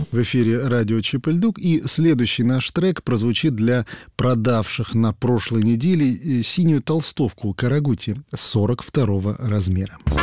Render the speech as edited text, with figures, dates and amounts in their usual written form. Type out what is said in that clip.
В эфире радио Чип-и-Льдук, и следующий наш трек прозвучит для продавших на прошлой неделе синюю толстовку Карагути 42 размера.